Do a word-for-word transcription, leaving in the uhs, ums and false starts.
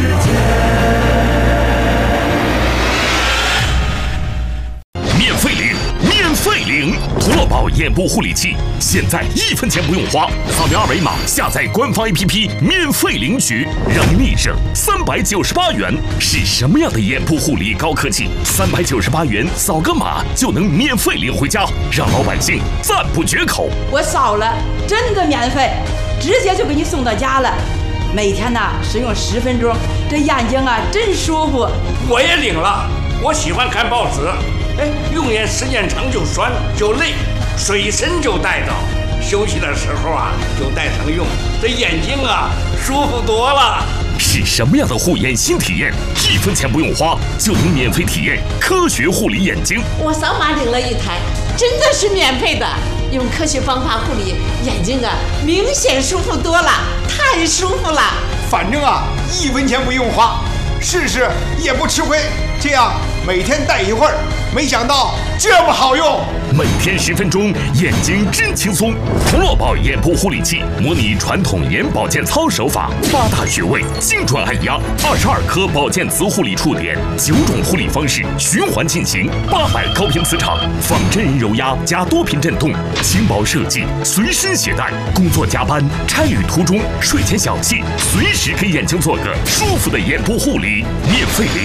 免费领，免费领！涂乐宝眼部护理器，现在一分钱不用花，扫描二维码下载官方 A P P， 免费领取，让你省三百九十八元。是什么样的眼部护理高科技？三百九十八元扫个码就能免费领回家，让老百姓赞不绝口。 我扫了，真的免费，直接就给你送到家了。每天呢使用十分钟，这眼睛啊真舒服。 我也领了，我喜欢看报纸。哎，用眼时间长就酸就累，水参就带着，休息的时候啊就带上用，这眼睛啊舒服多了。 是什么样的护眼新体验？一分钱不用花就能免费体验科学护理眼睛。 我扫码领了一台，真的是免费的，用科学方法护理眼睛啊，明显舒服多了，太舒服了。 反正啊一分钱不用花，试试也不吃亏。这样每天戴一会儿，没想到这么好用。 每天十分钟，眼睛真轻松。涂乐宝眼部护理器模拟传统眼保健操手法，八大穴位精准按压，二十二颗保健磁护理触点，九种护理方式循环进行，八百高频磁场，仿真人揉压加多频震动，轻薄设计，随身携带。工作加班、差旅途中、睡前小憩，随时给眼睛做个舒服的眼部护理，免费领。